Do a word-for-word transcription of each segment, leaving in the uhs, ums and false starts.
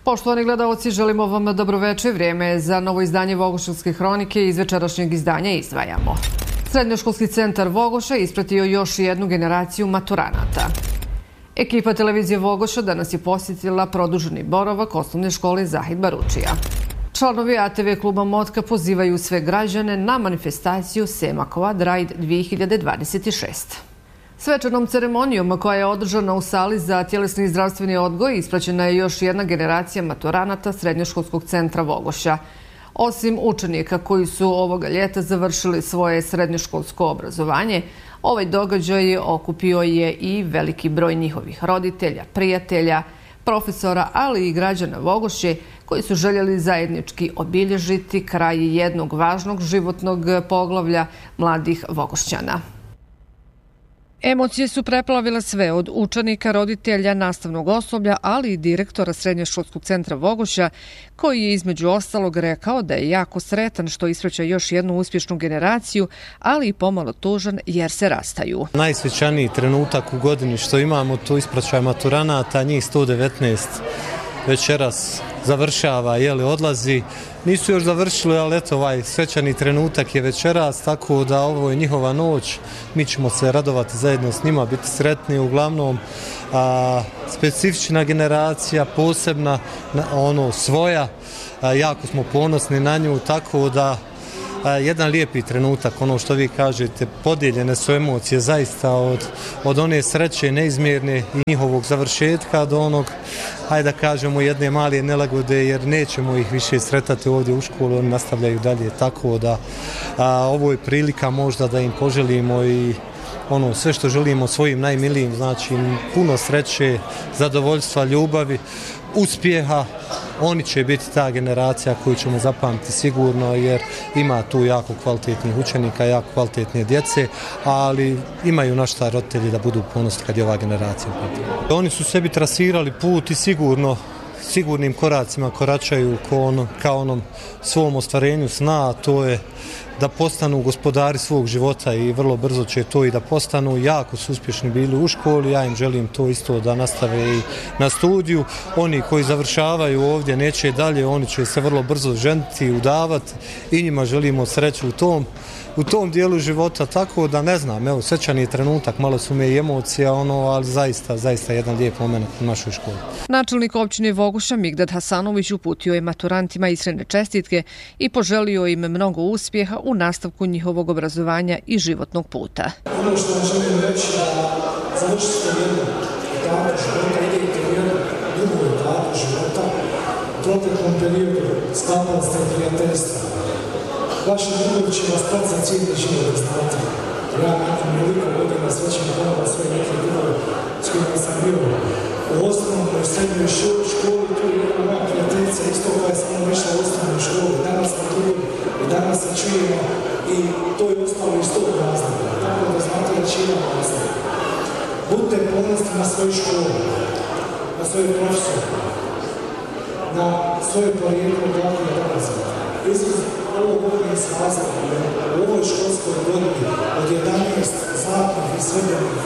Poštovani gledalci, želimo vam dobroveče. Vrijeme je za novo izdanje Vogoševske hronike. Iz večerašnjeg izdanja izdvajamo. Srednjoškolski centar Vogoša ispratio još jednu generaciju maturanata. Ekipa televizije Vogoša danas je posjetila produženi boravak osnovne škole Zahid Baručija. Članovi A T V kluba Motka pozivaju sve građane na manifestaciju Sema Quad Ride dvije hiljade dvadeset šest. Svečanom ceremonijom koja je održana u sali za tjelesni i zdravstveni odgoj ispraćena je još jedna generacija maturanata Srednjoškolskog centra Vogoša. Osim učenika koji su ovoga ljeta završili svoje srednjoškolsko obrazovanje, ovaj događaj okupio je i veliki broj njihovih roditelja, prijatelja, profesora, ali i građana Vogoše koji su željeli zajednički obilježiti kraj jednog važnog životnog poglavlja mladih Vogošćana. Emocije su preplavile sve od učenika, roditelja, nastavnog osoblja, ali i direktora Srednjoškolskog centra Vogoša, koji je između ostalog rekao da je jako sretan što ispraća još jednu uspješnu generaciju, ali i pomalo tužan jer se rastaju. Najsvećaniji trenutak u godini što imamo, to ispraćaj maturanata, njih sto devetnaest večeras završava, jeli, odlazi. Nisu još završili, ali eto, ovaj svečani trenutak je večeras, tako da ovo je njihova noć. Mi ćemo se radovati zajedno s njima, biti sretni. Uglavnom, a, specifična generacija, posebna, ono, svoja. A, jako smo ponosni na nju, tako da a, jedan lijepi trenutak, ono što vi kažete, podijeljene su emocije zaista od, od one sreće neizmjerne i njihovog završetka do onog, hajde da kažemo, jedne male nelagode, jer nećemo ih više sretati ovdje u školu, oni nastavljaju dalje, tako da a, ovo je prilika možda da im poželimo i ono sve što želimo svojim najmilijim, znači puno sreće, zadovoljstva, ljubavi, uspjeha. Oni će biti ta generacija koju ćemo zapamtiti sigurno, jer ima tu jako kvalitetnih učenika, jako kvalitetne djece, ali imaju na šta roditelji da budu ponosni kad je ova generacija. Oni su sebi trasirali put i sigurno sigurnim koracima koračaju ka onom, ka onom svom ostvarenju sna, a to je da postanu gospodari svog života i vrlo brzo će to i da postanu. Jako su uspješni bili u školi, ja im želim to isto da nastave i na studiju. Oni koji završavaju ovdje neće dalje, oni će se vrlo brzo ženiti, udavati i njima želimo sreću u tom u tom dijelu života, tako da ne znam, evo, svečani je trenutak, malo su me i emocija, ono, ali zaista, zaista jedan lijep moment u našoj školi. Načelnik općine Vogoša Migdad Hasanović uputio je maturantima iskrene čestitke i poželio im mnogo uspjeha u nastavku njihovog obrazovanja i životnog puta. Ono što vam želim reći da završite jednu etapu života, idete u jednu drugu etapu života, u proteklom periodu sklapali ste prijateljstva. Vaši drugovi će vas stati za cijeli život, da znate. Ja nakon veliko godina srećem ponovno svoje neke drugove s kojima sam bio u osnovnoj i srednjoj školi. Tu je jedna moja prijateljica, isto koja je samo išla u osnovnoj školi. Danas smo drugovi i danas se čujemo i to je ostalo iz tog razloga. Tako da znate da će imam razloga. Budite ponosni na svoju školu, na svoje profesore, na svoje porijeklo glavne i obrazove. Ovo govorim s razlogom, u ovoj školskoj godini od jedanaest zlatnih i srebrnih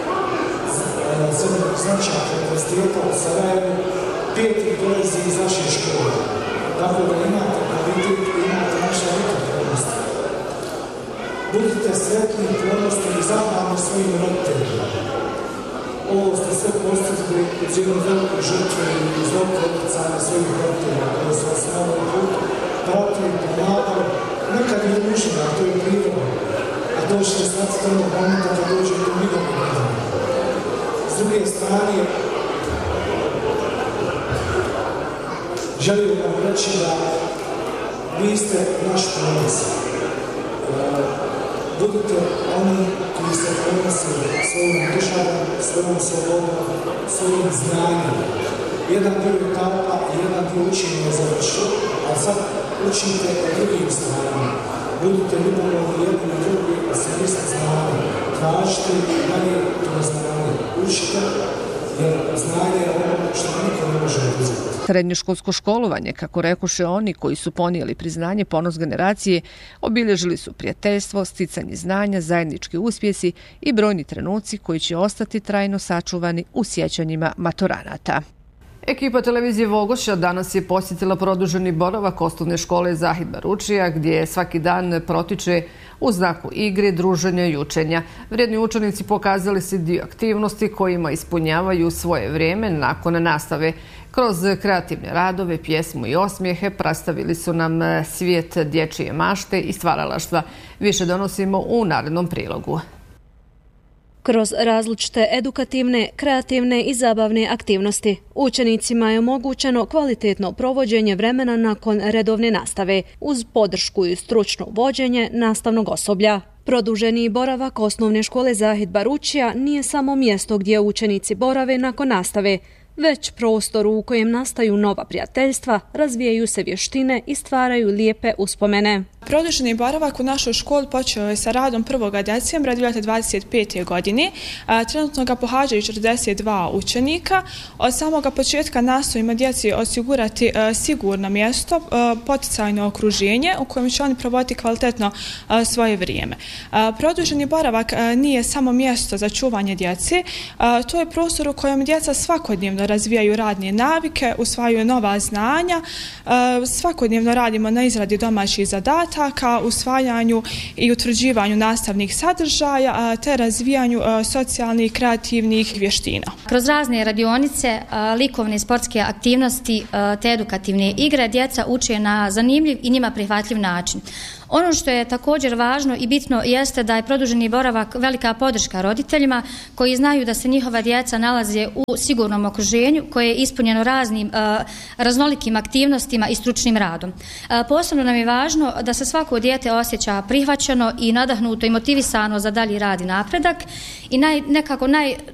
značaka univerziteta u Sarajevu, pet ih dolazi iz naše škole. Tako da imate kvalitet i imate naša ritopravnost. Budite sretni, ponosni i zahvalni svojim roditeljima. Ovo ste sve postigli uz jednu veliku žrtvu i uz veliko utjecanje svojih roditelja koji su vas na ovom putu pratili, pomagali, nekad je nužno, a to je prirodno, a to će se znati tamo momenta kad dođe do mirovnog gledanja. S druge strane, želim vam reći da vi ste naš ponos. Budite oni koji se ponosili svojom državom, svojom slobodom, svojim znanjem. Jedan dio etapa i jedan dio učenja je završio, a sad učite o drugim stvarima. Budite ljubavni jedni na drugi, a se niste znali. Tražite dalje to znanje. Učite, jer znanje je ono što niko ne može uzeti. Srednjoškolsko školovanje, kako rekuše oni koji su ponijeli priznanje ponos generacije, obilježili su prijateljstvo, sticanje znanja, zajednički uspjesi i brojni trenuci koji će ostati trajno sačuvani u sjećanjima maturanata. Ekipa televizije Vogoša danas je posjetila produženi boravak osnovne škole Zahid Baručija, gdje svaki dan protiče u znaku igre, druženja i učenja. Vrijedni učenici pokazali se dio aktivnosti kojima ispunjavaju svoje vrijeme nakon nastave. Kroz kreativne radove, pjesmu i osmijehe predstavili su nam svijet dječje mašte i stvaralaštva. Više donosimo u narednom prilogu. Kroz različite edukativne, kreativne i zabavne aktivnosti učenicima je omogućeno kvalitetno provođenje vremena nakon redovne nastave uz podršku i stručno vođenje nastavnog osoblja. Produženi boravak osnovne škole Zahid Baručija nije samo mjesto gdje učenici borave nakon nastave, već prostor u kojem nastaju nova prijateljstva, razvijaju se vještine i stvaraju lijepe uspomene. Produženi boravak u našoj školi počeo je sa radom prvog decembra dvije hiljade dvadeset pete. godine. Trenutno ga pohađaju četrdeset dva učenika. Od samoga početka nastojimo djeci osigurati sigurno mjesto, poticajno okruženje u kojem će oni provoditi kvalitetno svoje vrijeme. Produženi boravak nije samo mjesto za čuvanje djece, to je prostor u kojem djeca svakodnevno razvijaju radne navike, usvajaju nova znanja, svakodnevno radimo na izradi domaćih zadataka, usvajanju i utvrđivanju nastavnih sadržaja te razvijanju socijalnih i kreativnih vještina. Kroz razne radionice, likovne i sportske aktivnosti te edukativne igre djeca uče na zanimljiv i njima prihvatljiv način. Ono što je također važno i bitno jeste da je produženi boravak velika podrška roditeljima koji znaju da se njihova djeca nalaze u sigurnom okruženju koje je ispunjeno raznim raznolikim aktivnostima i stručnim radom. Posebno nam je važno da se svako dijete osjeća prihvaćeno i nadahnuto i motivisano za dalji rad i napredak i naj, nekako naj